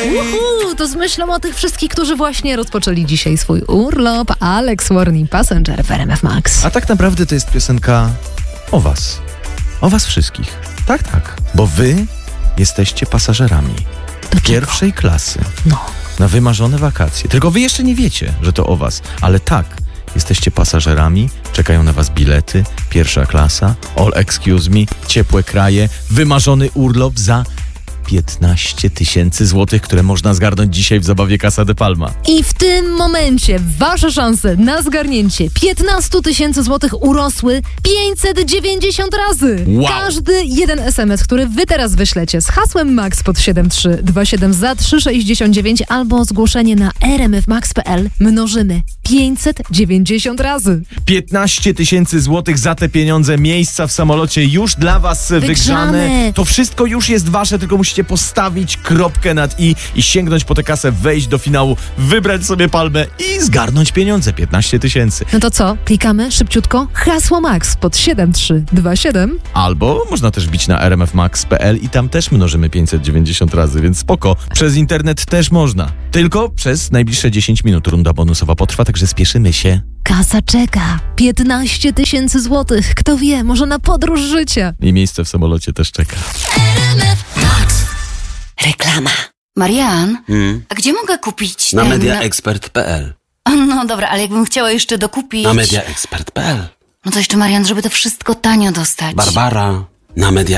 To z myślą o tych wszystkich, którzy właśnie rozpoczęli dzisiaj swój urlop. Alex Warning Passenger w RMF Max. A tak naprawdę to jest piosenka o was. O was wszystkich. Tak. Bo wy jesteście pasażerami pierwszej klasy na wymarzone wakacje. Tylko wy jeszcze nie wiecie, że to o was. Ale tak, jesteście pasażerami, czekają na was bilety, pierwsza klasa, all excuse me, ciepłe kraje, wymarzony urlop za 15 000 złotych, które można zgarnąć dzisiaj w zabawie Casa de Palma. I w tym momencie wasze szanse na zgarnięcie 15 000 złotych urosły 590 razy. Wow. Każdy jeden SMS, który wy teraz wyślecie z hasłem MAX pod 7327 za 3,69 albo zgłoszenie na rmfmax.pl mnożymy 590 razy. 15 000 złotych za te pieniądze, miejsca w samolocie już dla was wygrzane. To wszystko już jest wasze, tylko musicie postawić kropkę nad i sięgnąć po tę kasę, wejść do finału, wybrać sobie palmę i zgarnąć pieniądze, 15 000. No to co? Klikamy szybciutko? Hasło MAX pod 7327. Albo można też bić na rmfmax.pl i tam też mnożymy 590 razy, więc spoko. Przez internet też można. Tylko przez najbliższe 10 minut runda bonusowa potrwa, także spieszymy się. Kasa czeka. 15 000 złotych. Kto wie, może na podróż życia. I miejsce w samolocie też czeka. Reklama. Marian, a gdzie mogę kupić Na mediaexpert.pl. No dobra, ale jakbym chciała jeszcze dokupić... Na mediaexpert.pl. No to jeszcze, Marian, żeby to wszystko tanio dostać. Barbara. Na